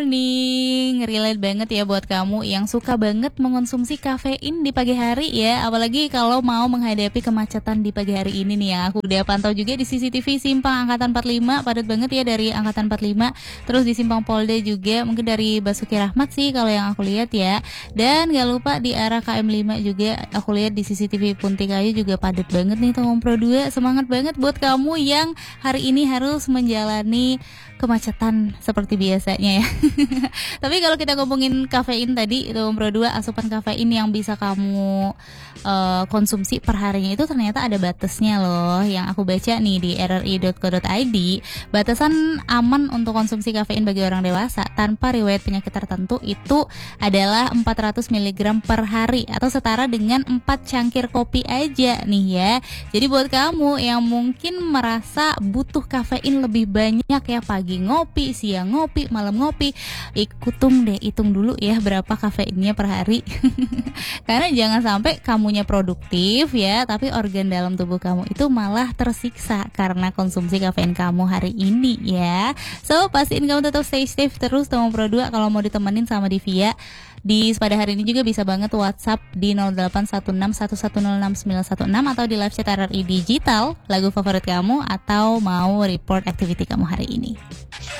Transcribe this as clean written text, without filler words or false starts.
Morning, relate banget ya buat kamu yang suka banget mengonsumsi kafein di pagi hari ya. Apalagi kalau mau menghadapi kemacetan di pagi hari ini nih yang aku udah pantau juga di CCTV Simpang Angkatan 45. Padat banget ya dari Angkatan 45. Terus di Simpang Polda juga, mungkin dari Basuki Rahmat sih kalau yang aku lihat ya. Dan gak lupa di arah KM 5 juga aku lihat di CCTV Puntikayu juga padat banget nih Tongom Pro 2. Semangat banget buat kamu yang hari ini harus menjalani kemacetan seperti biasanya ya. Tapi kalau kita ngomongin kafein tadi itu Pro 2, asupan kafein yang bisa kamu konsumsi per harinya itu ternyata ada batasnya loh. Yang aku baca nih di rri.co.id, batasan aman untuk konsumsi kafein bagi orang dewasa tanpa riwayat penyakit tertentu itu adalah 400 mg per hari atau setara dengan 4 cangkir kopi aja nih ya. Jadi buat kamu yang mungkin merasa butuh kafein lebih banyak ya, pagi ngopi, siang ngopi, malam ngopi, hitung dulu ya berapa kafeinnya per hari. Karena jangan sampai kamunya produktif ya, tapi organ dalam tubuh kamu itu malah tersiksa karena konsumsi kafein kamu hari ini ya. So pastiin kamu tetap stay safe terus Tongom Pro 2. Kalau mau ditemenin sama Divia pada hari ini juga bisa banget WhatsApp di 081611060916 atau di live chat RRI Digital lagu favorit kamu atau mau report activity kamu hari ini.